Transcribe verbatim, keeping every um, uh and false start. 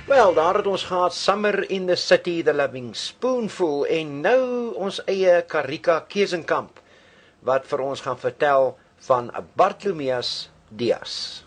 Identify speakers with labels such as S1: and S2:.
S1: Wel, daar het ons gehad Summer in the City, The Loving Spoonful en nou ons eie Karika Kesenkamp wat vir ons gaan vertel van Bartolomeus Dias.